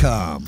KTOX,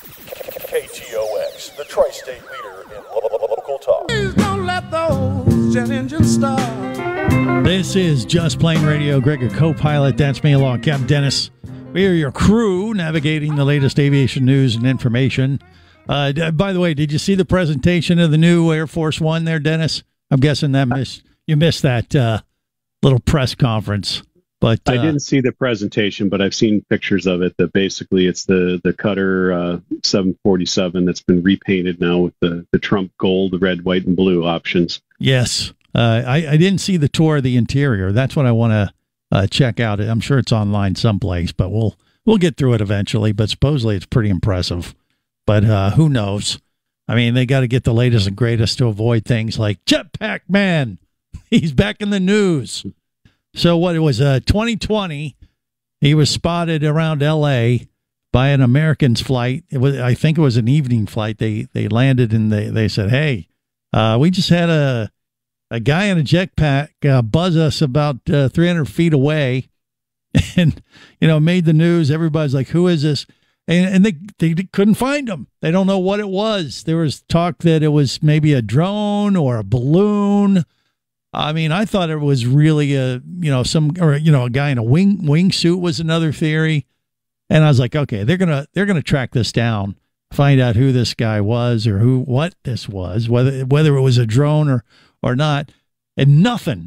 the tri-state leader in local talk. Please don't let those jet engines start. This is Just Plain Radio. Greg, a co-pilot. That's me along, Captain Dennis. We are your crew navigating the latest aviation news and information. By the way, did you see the presentation of the new Air Force One there, Dennis? I'm guessing that you missed that little press conference. But I didn't see the presentation, but I've seen pictures of it. That basically it's the Qatar 747 that's been repainted now with the Trump gold, red, white, and blue options. Yes. I didn't see the tour of the interior. That's what I want to check out. I'm sure it's online someplace, but we'll get through it eventually. But supposedly it's pretty impressive. But who knows? I mean, they got to get the latest and greatest to avoid things like Jetpack Man. He's back in the news. So what it was 2020, he was spotted around L.A. by an American's flight. I think it was an evening flight. They landed and they said, "Hey, we just had a guy in a jetpack buzz us about 300 feet away," and made the news. Everybody's like, "Who is this?" And they couldn't find him. They don't know what it was. There was talk that it was maybe a drone or a balloon. I mean, I thought it was really a guy in a wingsuit was another theory. And I was like, okay, they're gonna track this down, find out who this guy was or what this was, whether it was a drone or not. And nothing.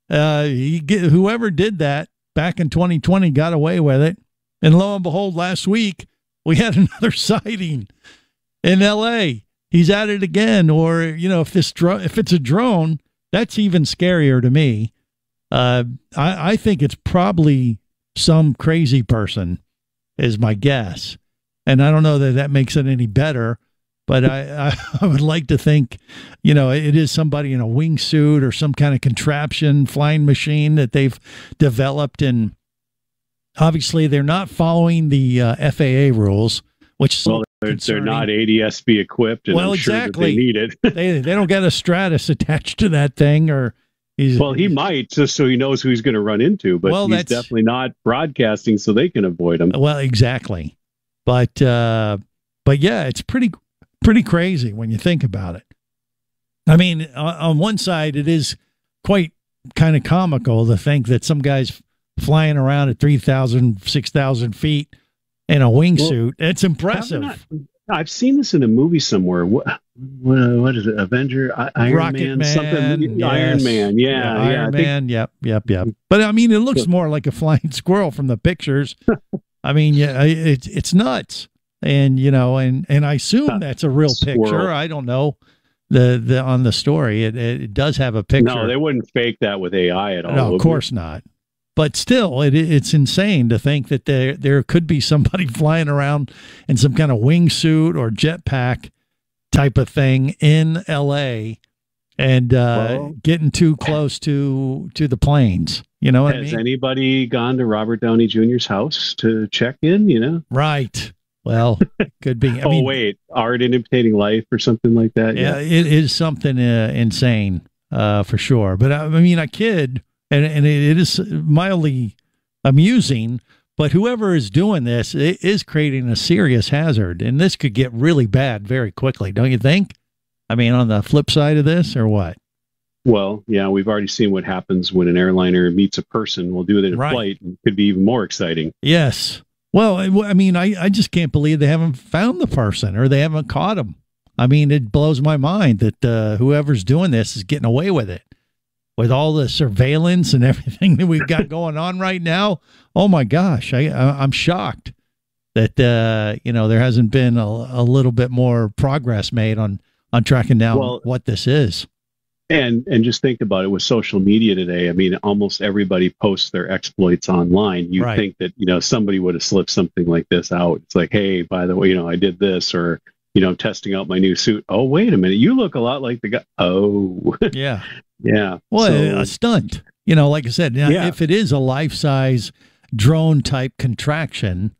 Whoever did that back in 2020 got away with it. And lo and behold, last week we had another sighting in LA. He's at it again. Or, if it's a drone, that's even scarier to me. I think it's probably some crazy person is my guess. And I don't know that makes it any better, but I would like to think, it is somebody in a wingsuit or some kind of contraption, flying machine that they've developed. And obviously they're not following the FAA rules, which they're not ADS-B equipped, and I'm sure that they need it. they don't get a Stratus attached to that thing, or he might, just so he knows who he's going to run into. But he's definitely not broadcasting, so they can avoid him. Well, exactly. But yeah, it's pretty crazy when you think about it. I mean, on one side, it is quite kind of comical to think that some guy's flying around at 3,000, 6,000 feet. In a wingsuit. Well, it's impressive. I've seen this in a movie somewhere. What is it? Avenger? Iron Rocket Man? Something? Yes. Iron Man. Yeah. Iron Man. Yep. But I mean, it looks more like a flying squirrel from the pictures. I mean, yeah, it's nuts. And, and I assume that's a real picture. I don't know the on the story. It does have a picture. No, they wouldn't fake that with AI at all. No, of course not. But still, it's insane to think that there could be somebody flying around in some kind of wingsuit or jetpack type of thing in L.A. and getting too close to the planes. You know what I mean? Has anybody gone to Robert Downey Jr.'s house to check in, Right. Well, could be. I mean, wait, art imitating life or something like that? Yeah, it is something insane for sure. But I mean, I kid. And it is mildly amusing, but whoever is doing this is creating a serious hazard, and this could get really bad very quickly, don't you think? I mean, on the flip side of this, or what? Well, yeah, we've already seen what happens when an airliner meets a person. We'll do it in a flight, and it could be even more exciting. Yes. Well, I mean, I just can't believe they haven't found the person or they haven't caught him. I mean, it blows my mind that whoever's doing this is getting away with it. With all the surveillance and everything that we've got going on right now, oh my gosh, I'm shocked that there hasn't been a little bit more progress made on tracking down what this is. And just think about it with social media today. I mean, almost everybody posts their exploits online. You think that somebody would have slipped something like this out. It's like, hey, by the way, I did this, or testing out my new suit. Oh, wait a minute, you look a lot like the guy. Oh, yeah. Yeah. Well, a stunt, like I said, if it is a life-size drone type contraction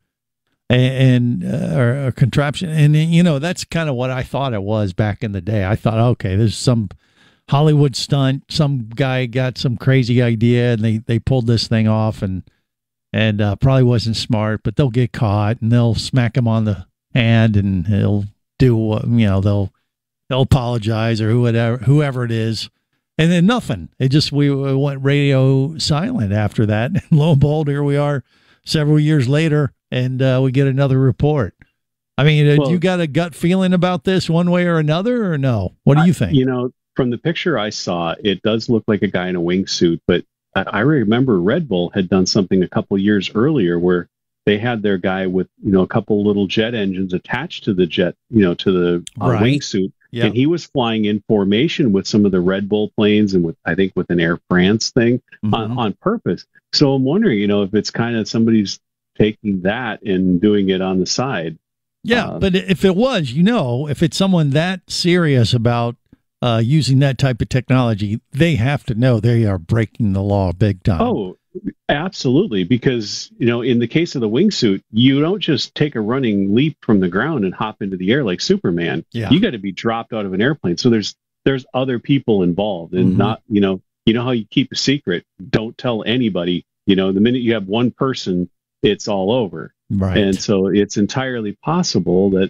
or a contraption, and that's kind of what I thought it was back in the day. I thought, okay, there's some Hollywood stunt. Some guy got some crazy idea and they pulled this thing off and probably wasn't smart, but they'll get caught and they'll smack him on the hand, and he'll do, they'll apologize or whoever it is. And then nothing. We went radio silent after that. And lo and behold, here we are several years later, and we get another report. I mean, you got a gut feeling about this one way or another, or no? What do you think? From the picture I saw, it does look like a guy in a wingsuit, but I remember Red Bull had done something a couple years earlier where they had their guy with, a couple little jet engines attached to the jet, to the wingsuit. Yep. And he was flying in formation with some of the Red Bull planes and with an Air France thing on purpose. So I'm wondering, if it's kind of somebody's taking that and doing it on the side. Yeah, but if it was, if it's someone that serious about using that type of technology, they have to know they are breaking the law big time. Oh, absolutely. Because, in the case of the wingsuit, you don't just take a running leap from the ground and hop into the air like Superman. Yeah. You got to be dropped out of an airplane. So there's other people involved, and not, how you keep a secret. Don't tell anybody, the minute you have one person, it's all over. Right. And so it's entirely possible that,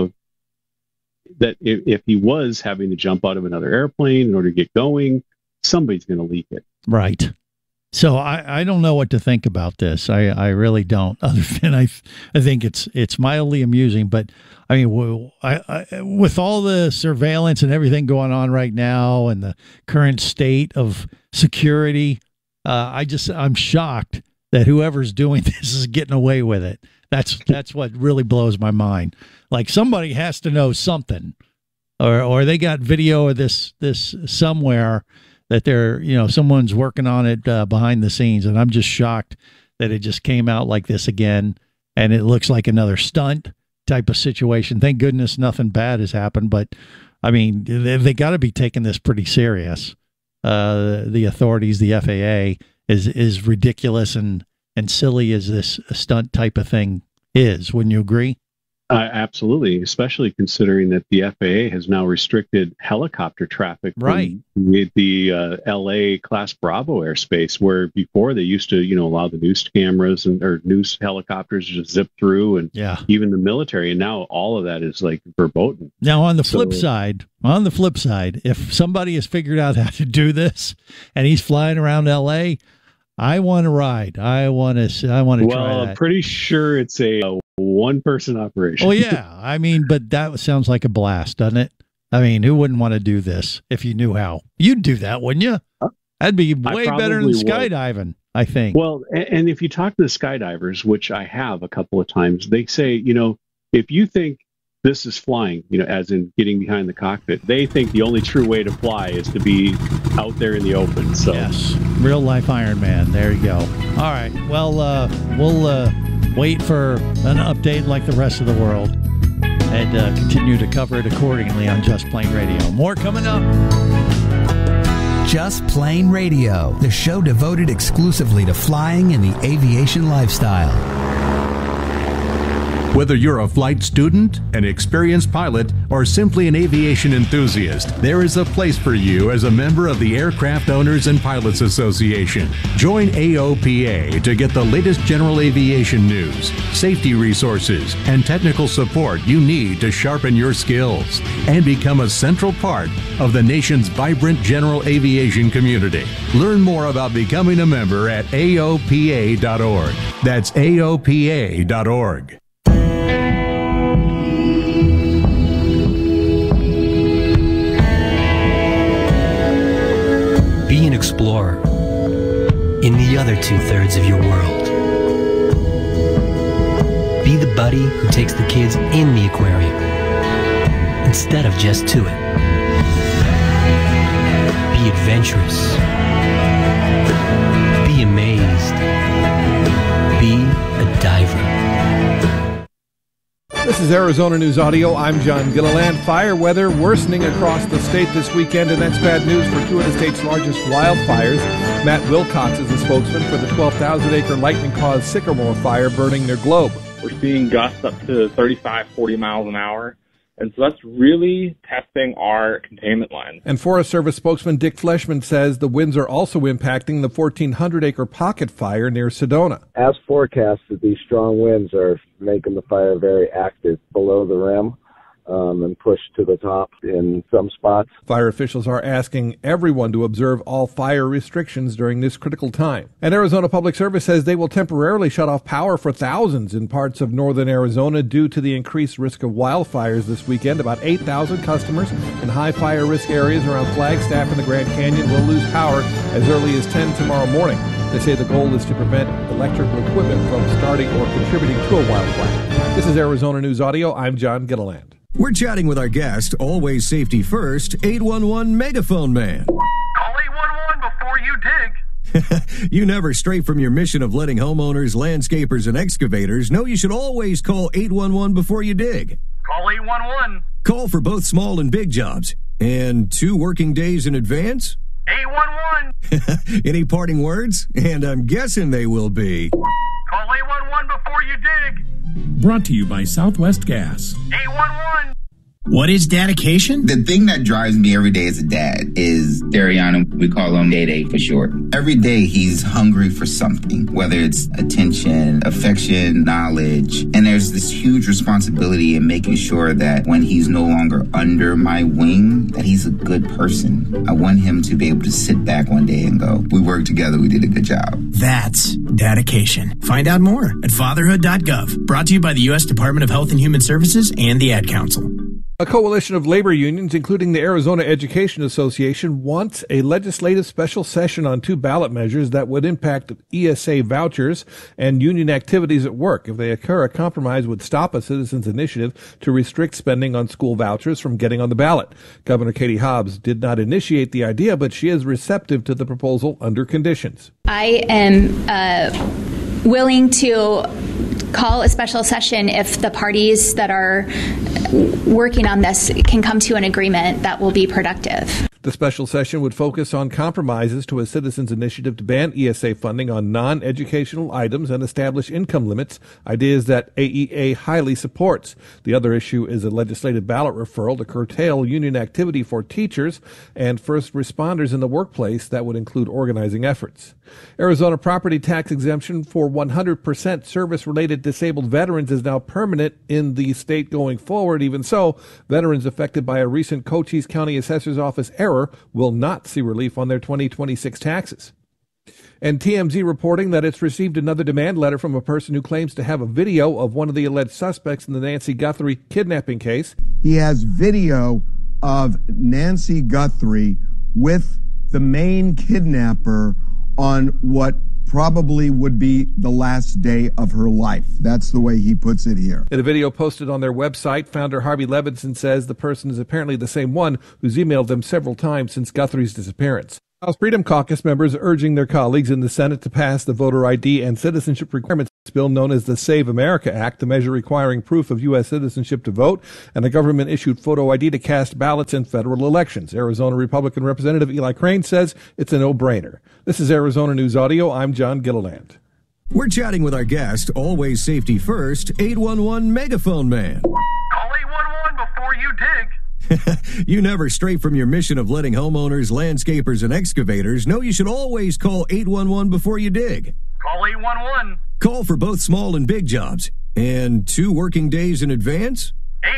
that if he was having to jump out of another airplane in order to get going, somebody's going to leak it. Right. So I don't know what to think about this. I really don't. Other than I think it's mildly amusing. But I mean, with all the surveillance and everything going on right now, and the current state of security, I'm shocked that whoever's doing this is getting away with it. That's what really blows my mind. Like, somebody has to know something, or they got video of this somewhere that someone's working on it behind the scenes. And I'm just shocked that it just came out like this again. And it looks like another stunt type of situation. Thank goodness nothing bad has happened. But I mean, they got to be taking this pretty serious. The authorities, the FAA, is ridiculous and silly as this stunt type of thing is. Wouldn't you agree? Absolutely, especially considering that the FAA has now restricted helicopter traffic from the LA Class Bravo airspace, where before they used to, allow the news cameras or news helicopters to just zip through, and even the military. And now all of that is like verboten. Now, on the flip side, if somebody has figured out how to do this and he's flying around LA, I want to ride. I want to try that. Well, I'm pretty sure it's a one-person operation. Well, yeah. I mean, but that sounds like a blast, doesn't it? I mean, who wouldn't want to do this if you knew how? You'd do that, wouldn't you? That'd be way better than skydiving, I think. Well, and if you talk to the skydivers, which I have a couple of times, they say, if you think this is flying, as in getting behind the cockpit, they think the only true way to fly is to be out there in the open. So yes, real life Iron Man. There you go. All right. Well, we'll wait for an update like the rest of the world, and continue to cover it accordingly on Just Plane Radio. More coming up. Just Plane Radio, the show devoted exclusively to flying and the aviation lifestyle. Whether you're a flight student, an experienced pilot, or simply an aviation enthusiast, there is a place for you as a member of the Aircraft Owners and Pilots Association. Join AOPA to get the latest general aviation news, safety resources, and technical support you need to sharpen your skills and become a central part of the nation's vibrant general aviation community. Learn more about becoming a member at AOPA.org. That's AOPA.org. Be an explorer in the other 2/3 of your world. Be the buddy who takes the kids in the aquarium instead of just to it. Be adventurous. Be amazed. Be a diver. This is Arizona News Audio. I'm John Gilliland. Fire weather worsening across the state this weekend, and that's bad news for two of the state's largest wildfires. Matt Wilcox is the spokesman for the 12,000-acre lightning-caused Sycamore fire burning near Globe. We're seeing gusts up to 35, 40 miles an hour. And so that's really testing our containment line. And Forest Service spokesman Dick Fleshman says the winds are also impacting the 1,400-acre pocket fire near Sedona. As forecasted, these strong winds are making the fire very active below the rim. And pushed to the top in some spots. Fire officials are asking everyone to observe all fire restrictions during this critical time. And Arizona Public Service says they will temporarily shut off power for thousands in parts of northern Arizona due to the increased risk of wildfires this weekend. About 8,000 customers in high fire risk areas around Flagstaff and the Grand Canyon will lose power as early as 10 tomorrow morning. They say the goal is to prevent electrical equipment from starting or contributing to a wildfire. This is Arizona News Audio. I'm John Gilliland. We're chatting with our guest, always safety first, 811 Megaphone Man. Call 811 before you dig. You never stray from your mission of letting homeowners, landscapers, and excavators know you should always call 811 before you dig. Call 811. Call for both small and big jobs. And 2 working days in advance? 811. Any parting words? And I'm guessing they will be. Call 811 before you dig. Brought to you by Southwest Gas. 811. What is dedication? The thing that drives me every day as a dad is Dariana. We call him Day for short. Every day he's hungry for something, whether it's attention, affection, knowledge. And there's this huge responsibility in making sure that when he's no longer under my wing, that he's a good person. I want him to be able to sit back one day and go, we worked together, we did a good job. That's dedication. Find out more at fatherhood.gov. Brought to you by the U.S. Department of Health and Human Services and the Ad Council. A coalition of labor unions, including the Arizona Education Association, wants a legislative special session on 2 ballot measures that would impact ESA vouchers and union activities at work. If they occur, a compromise would stop a citizens' initiative to restrict spending on school vouchers from getting on the ballot. Governor Katie Hobbs did not initiate the idea, but she is receptive to the proposal under conditions. I am willing to call a special session if the parties that are working on this can come to an agreement that will be productive. The special session would focus on compromises to a citizens' initiative to ban ESA funding on non-educational items and establish income limits, ideas that AEA highly supports. The other issue is a legislative ballot referral to curtail union activity for teachers and first responders in the workplace that would include organizing efforts. Arizona property tax exemption for 100% service-related disabled veterans is now permanent in the state going forward. Even so, veterans affected by a recent Cochise County Assessor's Office error will not see relief on their 2026 taxes. And TMZ reporting that it's received another demand letter from a person who claims to have a video of one of the alleged suspects in the Nancy Guthrie kidnapping case. He has video of Nancy Guthrie with the main kidnapper on what probably would be the last day of her life. That's the way he puts it here. In a video posted on their website, founder Harvey Levinson says the person is apparently the same one who's emailed them several times since Guthrie's disappearance. House Freedom Caucus members urging their colleagues in the Senate to pass the voter ID and citizenship requirements bill known as the Save America Act, the measure requiring proof of U.S. citizenship to vote, and a government-issued photo ID to cast ballots in federal elections. Arizona Republican Representative Eli Crane says it's a no-brainer. This is Arizona News Audio. I'm John Gilliland. We're chatting with our guest, always safety first, 811 Megaphone Man. Call 811 before you dig. You never stray from your mission of letting homeowners, landscapers, and excavators know you should always call 811 before you dig. Call 811. Call for both small and big jobs. And 2 working days in advance?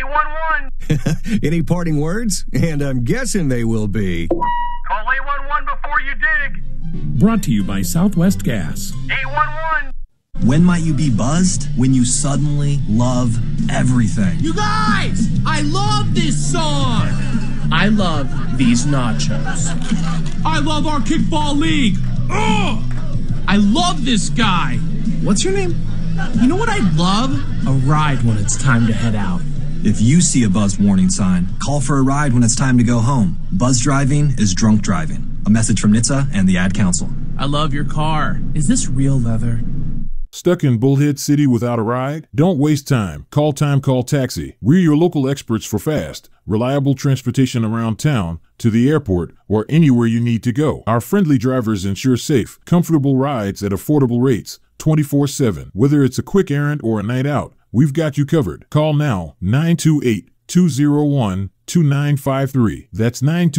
811. Any parting words? And I'm guessing they will be. Call 811 before you dig. Brought to you by Southwest Gas. 811. When might you be buzzed? When you suddenly love everything. You guys, I love this song. I love these nachos. I love our kickball league. Ugh! I love this guy. What's your name? You know what I love? A ride when it's time to head out. If you see a buzz warning sign, call for a ride when it's time to go home. Buzz driving is drunk driving. A message from NHTSA and the Ad Council. I love your car. Is this real leather? Stuck in Bullhead City without a ride? Don't waste time. Call Taxi. We're your local experts for fast, reliable transportation around town, to the airport, or anywhere you need to go. Our friendly drivers ensure safe, comfortable rides at affordable rates, 24/7. Whether it's a quick errand or a night out, we've got you covered. Call now, 928 928-201-2953. That's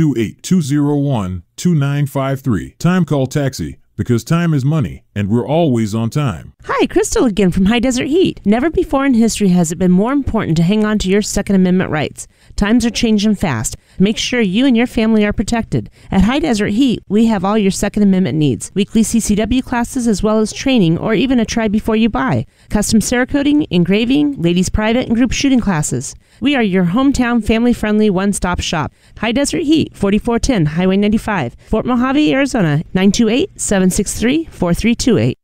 928-201-2953. Time Call Taxi, because time is money, and we're always on time. Hi, Crystal again from High Desert Heat. Never before in history has it been more important to hang on to your Second Amendment rights. Times are changing fast. Make sure you and your family are protected. At High Desert Heat, we have all your Second Amendment needs. Weekly CCW classes as well as training or even a try before you buy. Custom Cerakoting, engraving, ladies private and group shooting classes. We are your hometown family-friendly one-stop shop. High Desert Heat, 4410 Highway 95, Fort Mojave, Arizona, 928-763-4328.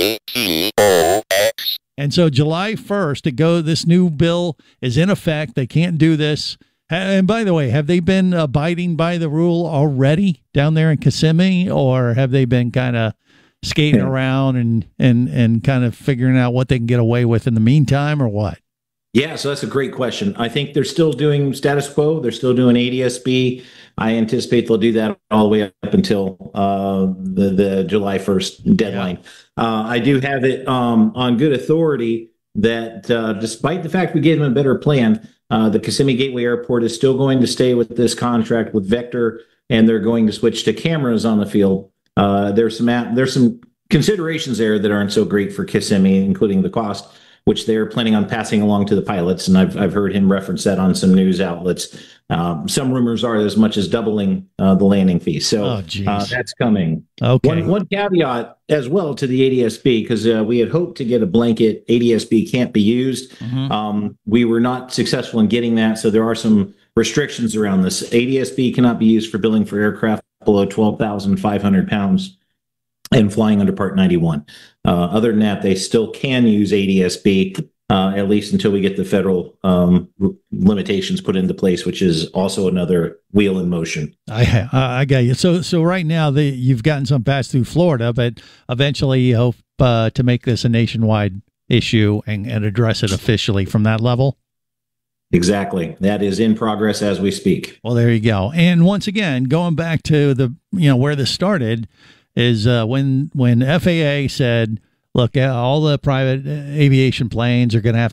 And so July 1st, this new bill is in effect. They can't do this. And by the way, have they been abiding by the rule already down there in Kissimmee, or have they been kind of skating around and kind of figuring out what they can get away with in the meantime, or what? Yeah, so that's a great question. I think they're still doing status quo. They're still doing ADSB. I anticipate they'll do that all the way up until the July 1st deadline. Yeah. I do have it on good authority that despite the fact we gave them a better plan, the Kissimmee Gateway Airport is still going to stay with this contract with Vector, and they're going to switch to cameras on the field. There's some considerations there that aren't so great for Kissimmee, including the cost, which they're planning on passing along to the pilots. And I've heard him reference that on some news outlets. Some rumors are as much as doubling the landing fee. So that's coming. Okay. One caveat as well to the ADSB, because we had hoped to get a blanket ADSB can't be used. Mm-hmm. We were not successful in getting that. So there are some restrictions around this. ADSB cannot be used for billing for aircraft below 12,500 pounds and flying under Part 91. Other than that, they still can use ADSB, at least until we get the federal limitations put into place, which is also another wheel in motion. I got you. So right now you've gotten some passed through Florida, but eventually you hope to make this a nationwide issue and address it officially from that level? Exactly. That is in progress as we speak. Well, there you go. And once again, going back to where this started, is when FAA said, look, all the private aviation planes are going to have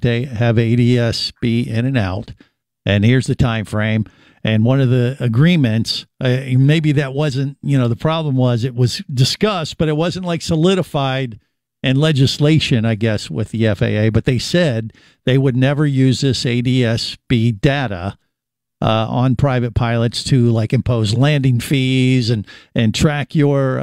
ADSB in and out, and here's the time frame. And one of the agreements, maybe that wasn't, the problem was it was discussed, but it wasn't like solidified in legislation, I guess, with the FAA. But they said they would never use this ADSB data on private pilots to like impose landing fees and track your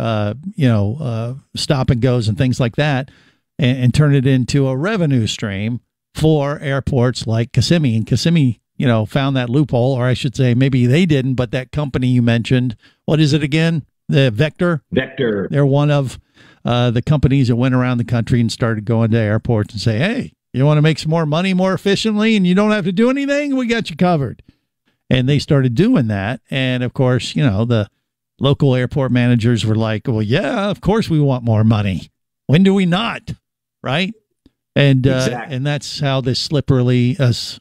stop and goes and things like that, and turn it into a revenue stream for airports like Kissimmee. And Kissimmee, found that loophole, or I should say maybe they didn't, but that company you mentioned, what is it again? The Vector? Vector. They're one of the companies that went around the country and started going to airports and say, hey, you want to make some more money more efficiently and you don't have to do anything? We got you covered. And they started doing that. And of course, the local airport managers were like, well, yeah, of course we want more money. When do we not? Right. And, exactly. And that's how this slippery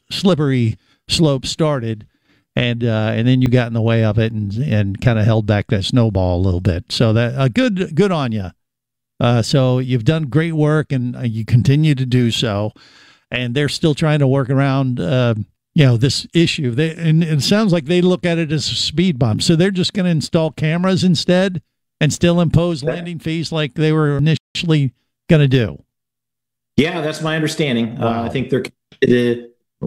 slope started. And then you got in the way of it and kind of held back that snowball a little bit. So that good on you. So you've done great work and you continue to do so. And they're still trying to work around, this issue. And it sounds like they look at it as a speed bump. So they're just going to install cameras instead and still impose landing fees like they were initially going to do. Yeah, that's my understanding. Wow. I think they're the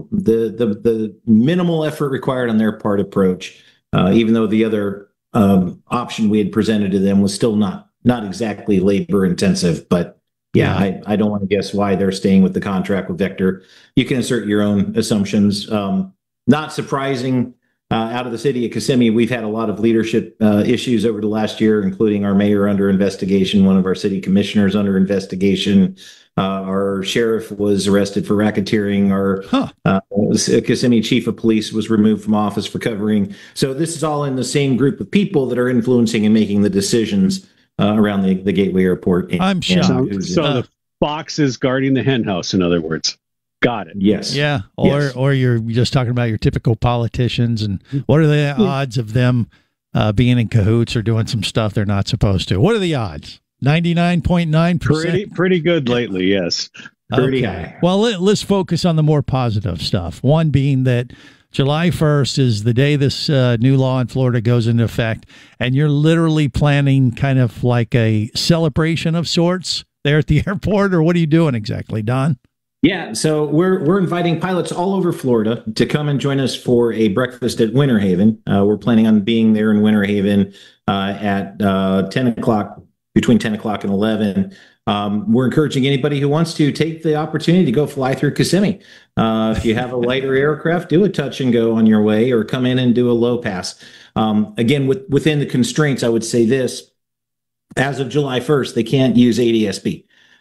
minimal effort required on their part approach, even though the other option we had presented to them was still not exactly labor intensive, but yeah, I don't want to guess why they're staying with the contract with Vector. You can insert your own assumptions. Not surprising, out of the city of Kissimmee, we've had a lot of leadership issues over the last year, including our mayor under investigation, one of our city commissioners under investigation. Our sheriff was arrested for racketeering. Our Kissimmee chief of police was removed from office for covering. So this is all in the same group of people that are influencing and making the decisions around the Gateway Airport. I'm shocked. So the fox is guarding the hen house, in other words. Got it. Yes. Yeah. Or you're just talking about your typical politicians, and what are the odds of them being in cahoots or doing some stuff they're not supposed to? What are the odds? 99.9%. Pretty good lately. Yes. Pretty high. Well, let's focus on the more positive stuff. One being that July 1st is the day this new law in Florida goes into effect, and you're literally planning kind of like a celebration of sorts there at the airport, or what are you doing exactly, Don? Yeah, so we're inviting pilots all over Florida to come and join us for a breakfast at Winter Haven. We're planning on being there in Winter Haven at 10 o'clock, between 10 o'clock and 11. We're encouraging anybody who wants to take the opportunity to go fly through Kissimmee. If you have a lighter aircraft, do a touch and go on your way, or come in and do a low pass. Again, within the constraints, I would say this: as of July 1st, they can't use ADS-B.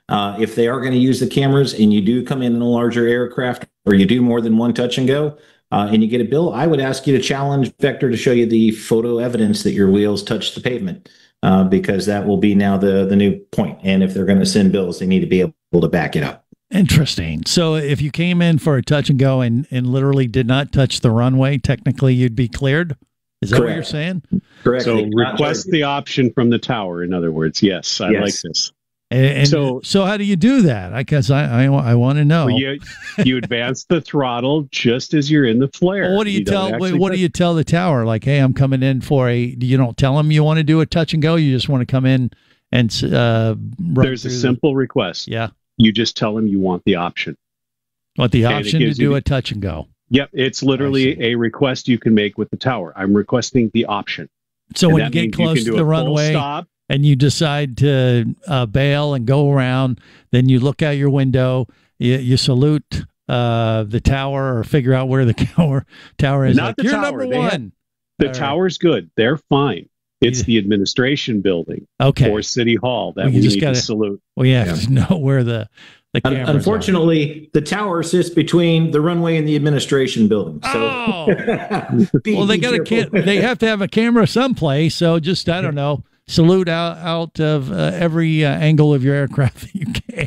If they are going to use the cameras and you do come in a larger aircraft, or you do more than one touch and go, and you get a bill, I would ask you to challenge Vector to show you the photo evidence that your wheels touch the pavement, because that will be now the new point. And if they're going to send bills, they need to be able to back it up. Interesting. So if you came in for a touch and go and literally did not touch the runway, technically you'd be cleared? Is that what you're saying? Correct. So request the option from the tower, in other words. Yes, I like this. And so how do you do that? Because I want to know. Well, you advance the throttle just as you're in the flare. Well, what do you tell? What do you tell the tower? Like, hey, I'm coming in for you don't tell them you want to do a touch and go. You just want to come in and there's a simple request. Yeah, you just tell them you want the option. Want the option to do a touch and go. Yep, it's literally a request you can make with the tower. I'm requesting the option. So when you get close to the runway, stop, and you decide to bail and go around, then you look out your window, you salute the tower, or figure out where the tower is. Not like, the you're tower. number one. The tower's good. They're fine. It's the administration building or City Hall that we need to salute. We have to know where the cameras Unfortunately, the tower sits between the runway and the administration building. So, well, they have to have a camera someplace. So just, I don't know, salute out of every angle of your aircraft that you can.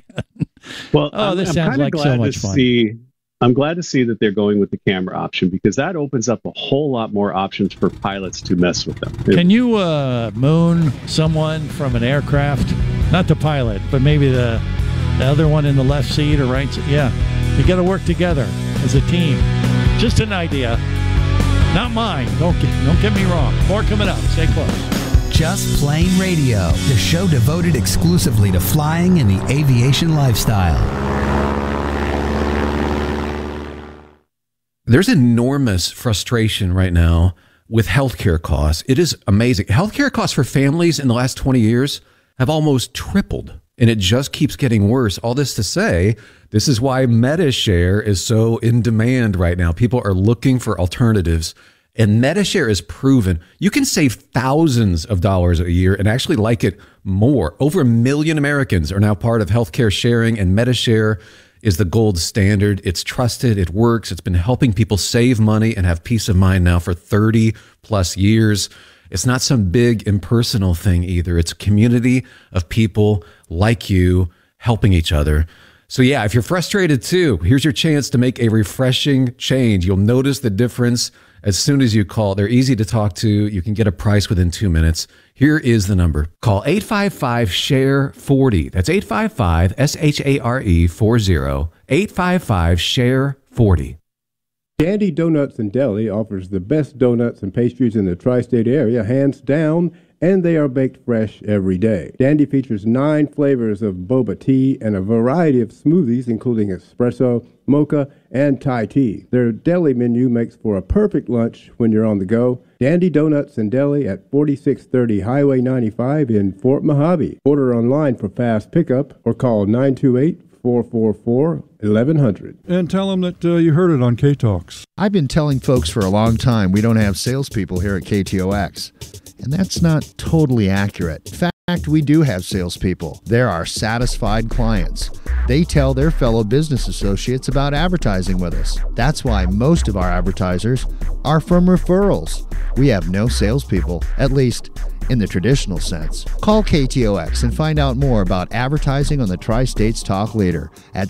Well, this sounds like so much fun. I'm glad to see that they're going with the camera option, because that opens up a whole lot more options for pilots to mess with them. Can you moon someone from an aircraft? Not the pilot, but maybe the other one in the left seat or right seat? Yeah, you got to work together as a team. Just an idea, not mine. Don't get me wrong. More coming up. Stay close. Just Plane Radio, the show devoted exclusively to flying and the aviation lifestyle. There's enormous frustration right now with healthcare costs. It is amazing. Healthcare costs for families in the last 20 years have almost tripled, and it just keeps getting worse. All this to say, this is why MediShare is so in demand right now. People are looking for alternatives, and MediShare is proven. You can save thousands of dollars a year and actually like it more. Over 1 million Americans are now part of healthcare sharing, and MediShare is the gold standard. It's trusted. It works. It's been helping people save money and have peace of mind now for 30 plus years. It's not some big impersonal thing either. It's a community of people like you helping each other. So yeah, if you're frustrated too, here's your chance to make a refreshing change. You'll notice the difference as soon as you call. They're easy to talk to. You can get a price within 2 minutes. Here is the number. Call 855-SHARE-40. That's 855-SHARE-40. 855-SHARE-40. Dandy Donuts and Deli offers the best donuts and pastries in the tri-state area, hands down, and they are baked fresh every day. Dandy features 9 flavors of boba tea and a variety of smoothies, including espresso, mocha, and Thai tea. Their deli menu makes for a perfect lunch when you're on the go. Dandy Donuts and Deli at 4630 Highway 95 in Fort Mojave. Order online for fast pickup or call 928-444-1100. And tell them that you heard it on K-Talks. I've been telling folks for a long time we don't have salespeople here at KTOX, and that's not totally accurate. In fact, we do have salespeople. They're our satisfied clients. They tell their fellow business associates about advertising with us. That's why most of our advertisers are from referrals. We have no salespeople, at least in the traditional sense. Call KTOX and find out more about advertising on the Tri-States Talk Leader at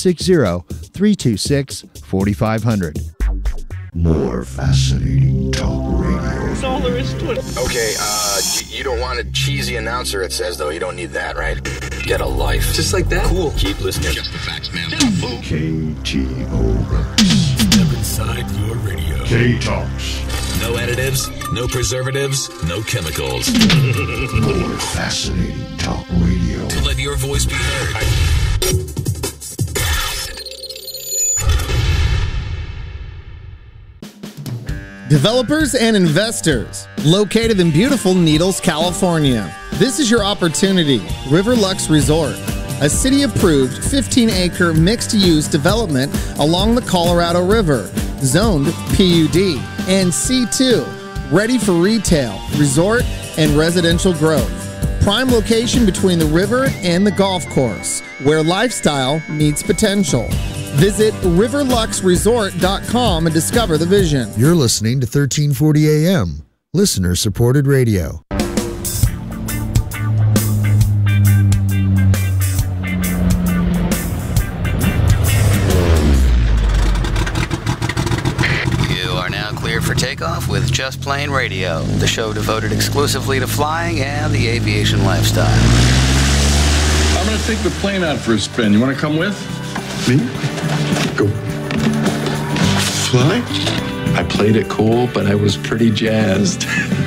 760-326-4500. More fascinating talk radio. That's all there is to it. Okay, you don't want a cheesy announcer, it says, though. You don't need that, right? Get a life. Just like that? Cool. Keep listening. Just the facts, man. KTOX. Step inside your radio. K-Talks. No additives, no preservatives, no chemicals. More fascinating talk radio. To let your voice be heard. Developers and investors located in beautiful Needles, California. This is your opportunity. Riverlux Resort, a city-approved 15-acre mixed-use development along the Colorado River, zoned PUD and C2, ready for retail, resort, and residential growth. Prime location between the river and the golf course, where lifestyle meets potential. Visit riverluxresort.com and discover the vision. You're listening to 1340 AM, listener-supported radio. You are now cleared for takeoff with Just Plane Radio, the show devoted exclusively to flying and the aviation lifestyle. I'm going to take the plane out for a spin. You want to come with? Me? Go fly? I played it cool, but I was pretty jazzed.